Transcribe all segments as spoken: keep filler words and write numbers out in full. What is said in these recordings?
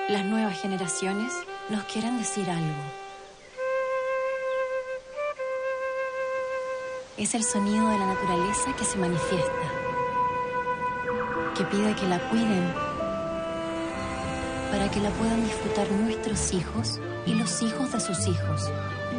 Las nuevas generaciones nos quieren decir algo. Es el sonido de la naturaleza que se manifiesta, que pide que la cuiden para que la puedan disfrutar nuestros hijos y los hijos de sus hijos.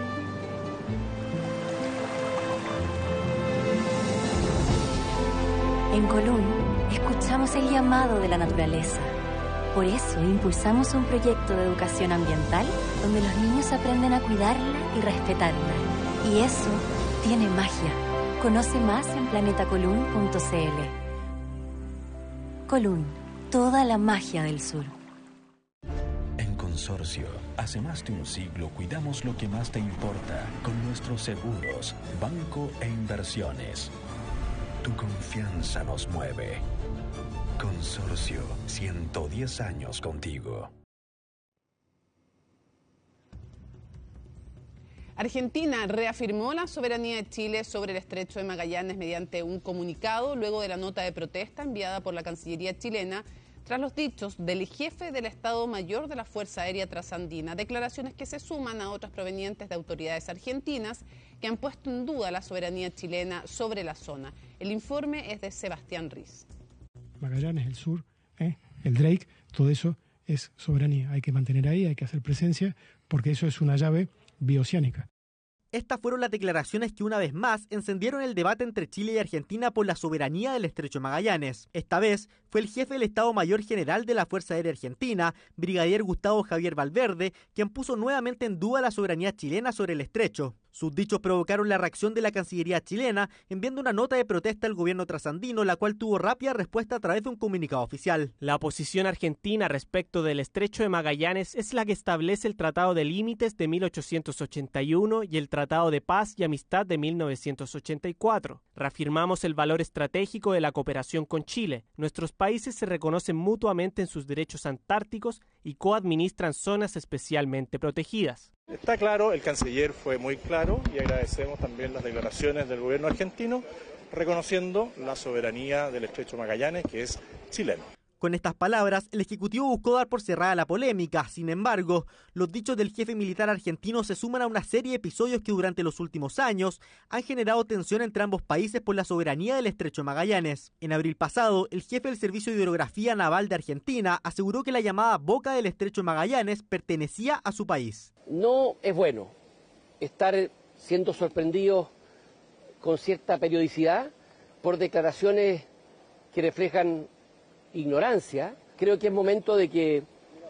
En Colún, escuchamos el llamado de la naturaleza. Por eso impulsamos un proyecto de educación ambiental donde los niños aprenden a cuidarla y respetarla. Y eso tiene magia. Conoce más en planeta colún punto c l. Colún, toda la magia del sur. En Consorcio, hace más de un siglo cuidamos lo que más te importa con nuestros seguros, banco e inversiones. Tu confianza nos mueve. Consorcio, ciento diez años contigo. Argentina reafirmó la soberanía de Chile sobre el Estrecho de Magallanes mediante un comunicado luego de la nota de protesta enviada por la Cancillería chilena tras los dichos del jefe del Estado Mayor de la Fuerza Aérea Trasandina, declaraciones que se suman a otras provenientes de autoridades argentinas que han puesto en duda la soberanía chilena sobre la zona. El informe es de Sebastián Riz. Magallanes, el sur, ¿eh? el Drake, todo eso es soberanía. Hay que mantener ahí, hay que hacer presencia, porque eso es una llave bioceánica. Estas fueron las declaraciones que una vez más encendieron el debate entre Chile y Argentina por la soberanía del Estrecho de Magallanes. Esta vez fue el jefe del Estado Mayor General de la Fuerza Aérea Argentina, brigadier Gustavo Javier Valverde, quien puso nuevamente en duda la soberanía chilena sobre el estrecho. Sus dichos provocaron la reacción de la Cancillería chilena, enviando una nota de protesta al gobierno trasandino, la cual tuvo rápida respuesta a través de un comunicado oficial. La posición argentina respecto del Estrecho de Magallanes es la que establece el Tratado de Límites de mil ochocientos ochenta y uno y el Tratado de Paz y Amistad de mil novecientos ochenta y cuatro. Reafirmamos el valor estratégico de la cooperación con Chile. Nuestros países se reconocen mutuamente en sus derechos antárticos y coadministran zonas especialmente protegidas. Está claro, el canciller fue muy claro y agradecemos también las declaraciones del gobierno argentino reconociendo la soberanía del Estrecho de Magallanes, que es chileno. Con estas palabras, el Ejecutivo buscó dar por cerrada la polémica. Sin embargo, los dichos del jefe militar argentino se suman a una serie de episodios que durante los últimos años han generado tensión entre ambos países por la soberanía del Estrecho de Magallanes. En abril pasado, el jefe del Servicio de Hidrografía Naval de Argentina aseguró que la llamada boca del Estrecho de Magallanes pertenecía a su país. No es bueno estar siendo sorprendidos con cierta periodicidad por declaraciones que reflejan ignorancia. Creo que es momento de que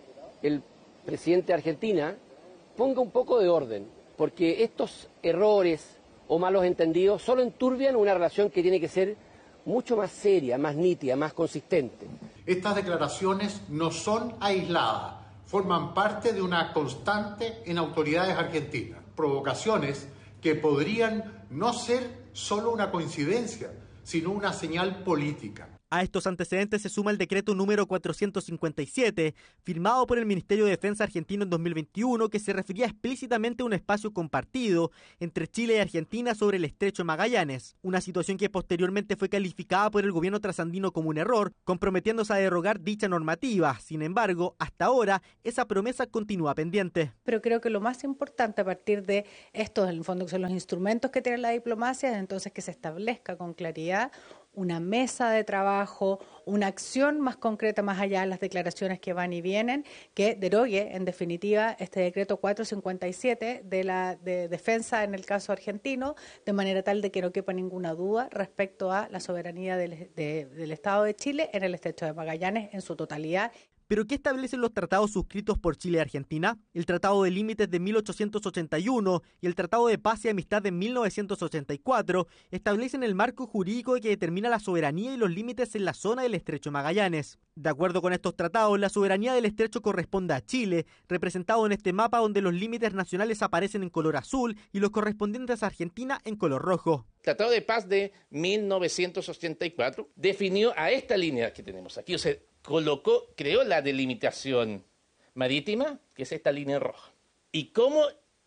el presidente de Argentina ponga un poco de orden, porque estos errores o malos entendidos solo enturbian una relación que tiene que ser mucho más seria, más nítida, más consistente. Estas declaraciones no son aisladas, forman parte de una constante en autoridades argentinas, provocaciones que podrían no ser solo una coincidencia, sino una señal política. A estos antecedentes se suma el decreto número cuatrocientos cincuenta y siete, firmado por el Ministerio de Defensa argentino en dos mil veintiuno, que se refería explícitamente a un espacio compartido entre Chile y Argentina sobre el Estrecho de Magallanes, una situación que posteriormente fue calificada por el gobierno trasandino como un error, comprometiéndose a derogar dicha normativa. Sin embargo, hasta ahora, esa promesa continúa pendiente. Pero creo que lo más importante a partir de estos, en el fondo, que son los instrumentos que tiene la diplomacia, es entonces que se establezca con claridad una mesa de trabajo, una acción más concreta más allá de las declaraciones que van y vienen, que derogue en definitiva este decreto cuatrocientos cincuenta y siete de la de defensa en el caso argentino, de manera tal de que no quepa ninguna duda respecto a la soberanía del, de, del Estado de Chile en el Estrecho de Magallanes en su totalidad. ¿Pero qué establecen los tratados suscritos por Chile y Argentina? El Tratado de Límites de mil ochocientos ochenta y uno y el Tratado de Paz y Amistad de mil novecientos ochenta y cuatro establecen el marco jurídico que determina la soberanía y los límites en la zona del Estrecho de Magallanes. De acuerdo con estos tratados, la soberanía del estrecho corresponde a Chile, representado en este mapa donde los límites nacionales aparecen en color azul y los correspondientes a Argentina en color rojo. El Tratado de Paz de mil novecientos ochenta y cuatro definió a esta línea que tenemos aquí, o sea, colocó, creó la delimitación marítima, que es esta línea roja. ¿Y cómo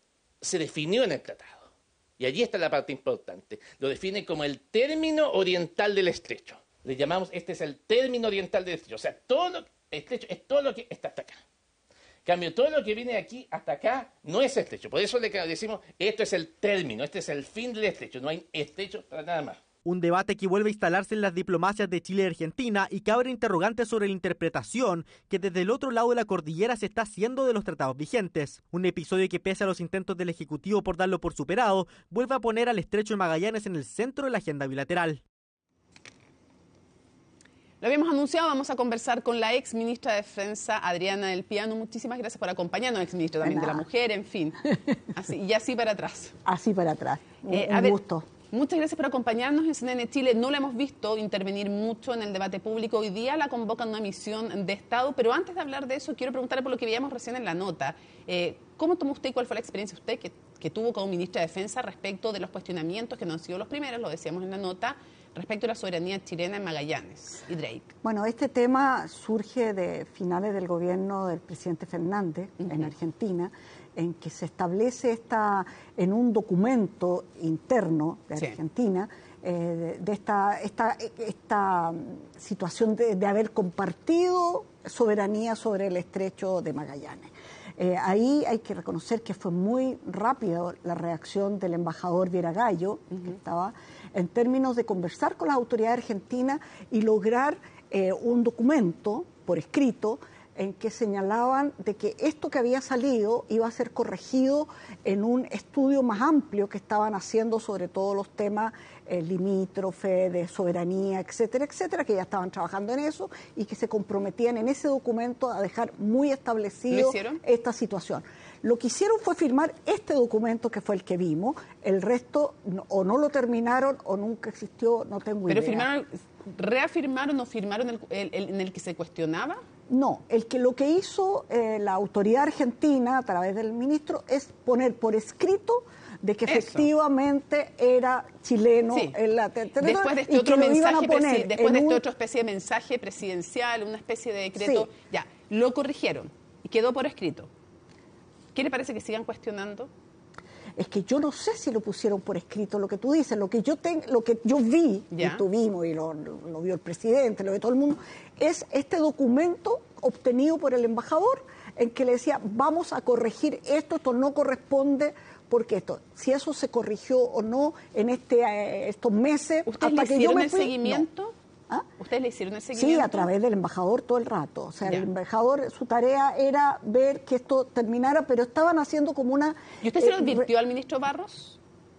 se definió en el tratado? Y allí está la parte importante. Lo define como el término oriental del estrecho. Le llamamos, este es el término oriental del estrecho. O sea, todo lo, el estrecho es todo lo que está hasta acá. En cambio, todo lo que viene de aquí hasta acá no es estrecho. Por eso le decimos, esto es el término, este es el fin del estrecho. No hay estrecho para nada más. Un debate que vuelve a instalarse en las diplomacias de Chile y Argentina y que abre interrogantes sobre la interpretación que desde el otro lado de la cordillera se está haciendo de los tratados vigentes. Un episodio que, pese a los intentos del Ejecutivo por darlo por superado, vuelve a poner al estrecho de Magallanes en el centro de la agenda bilateral. Lo habíamos anunciado, vamos a conversar con la ex ministra de Defensa, Adriana del Piano. Muchísimas gracias por acompañarnos, ex ministra también de, de la Mujer, en fin. Así, y así para atrás. Así para atrás. Un, eh, un a ver, gusto. Muchas gracias por acompañarnos en C N N Chile. No la hemos visto intervenir mucho en el debate público. Hoy día la convocan a una misión de Estado, pero antes de hablar de eso, quiero preguntarle por lo que veíamos recién en la nota. Eh, ¿Cómo tomó usted y cuál fue la experiencia usted que, que tuvo como ministra de Defensa respecto de los cuestionamientos que no han sido los primeros, lo decíamos en la nota, respecto a la soberanía chilena en Magallanes y Drake? Bueno, este tema surge de finales del gobierno del presidente Fernández uh-huh. en Argentina, en que se establece esta, en un documento interno de sí. Argentina, eh, de, de esta, esta, esta situación de, de haber compartido soberanía sobre el estrecho de Magallanes. Eh, ahí hay que reconocer que fue muy rápida la reacción del embajador Viera Gallo, uh-huh. que estaba en términos de conversar con las autoridades argentinas y lograr eh, un documento por escrito en que señalaban de que esto que había salido iba a ser corregido en un estudio más amplio que estaban haciendo sobre todos los temas eh, limítrofe, de soberanía, etcétera, etcétera, que ya estaban trabajando en eso y que se comprometían en ese documento a dejar muy establecido esta situación. Lo que hicieron fue firmar este documento que fue el que vimos, el resto no, o no lo terminaron o nunca existió, no tengo Pero idea. Pero firmaron, reafirmaron o firmaron el, el, el, en el que se cuestionaba. No, el que lo que hizo eh, la autoridad argentina a través del ministro es poner por escrito de que Eso. efectivamente era chileno sí. el territorio después de este y otro que lo mensaje iban a poner después de un... esta otra especie de mensaje presidencial, una especie de decreto, sí. ya, lo corrigieron y quedó por escrito. ¿Qué le parece que sigan cuestionando? Es que yo no sé si lo pusieron por escrito lo que tú dices, lo que yo ten, lo que yo vi, ¿Ya? y tuvimos, y lo, lo, lo vio el presidente, lo vio todo el mundo, es este documento obtenido por el embajador en que le decía, vamos a corregir esto, esto no corresponde, porque esto, si eso se corrigió o no en este eh, estos meses, hasta que yo me fui, el seguimiento? No. ¿Ah? ¿Ustedes le hicieron el seguimiento? Sí, a través del embajador todo el rato. O sea, ya. el embajador, su tarea era ver que esto terminara, pero estaban haciendo como una... ¿Y usted se lo advirtió eh, al ministro Barros?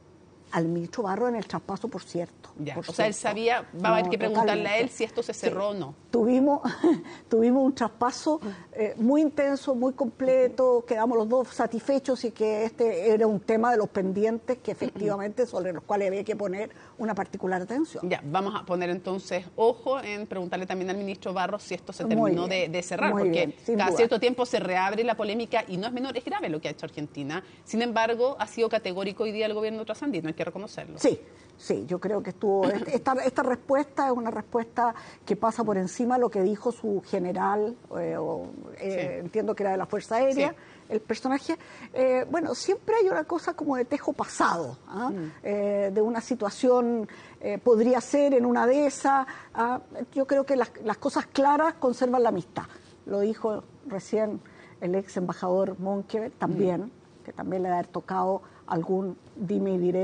Al ministro Barros en el traspaso, por cierto. Ya. Por o cierto. sea, él sabía, va no, a haber que preguntarle totalmente. a él si esto se cerró sí. o no. Tuvimos, tuvimos un traspaso eh, muy intenso, muy completo, uh-huh. quedamos los dos satisfechos y que este era un tema de los pendientes que efectivamente uh-huh. sobre los cuales había que poner una particular atención. Ya, vamos a poner entonces ojo en preguntarle también al ministro Barros si esto se terminó de, de cerrar, muy porque bien, cada duda. cierto tiempo se reabre la polémica y no es menor, es grave lo que ha hecho Argentina. Sin embargo, ha sido categórico hoy día el gobierno trasandino, hay que reconocerlo. Sí. Sí, yo creo que estuvo esta, esta respuesta es una respuesta que pasa por encima de lo que dijo su general, eh, o, eh, sí. entiendo que era de la Fuerza Aérea, sí. el personaje. Eh, bueno, siempre hay una cosa como de tejo pasado, ¿ah? mm. eh, de una situación, eh, podría ser en una de esas. ¿ah? Yo creo que las, las cosas claras conservan la amistad. Lo dijo recién el ex embajador Monkeberg también, mm. que también le ha tocado algún dime y diré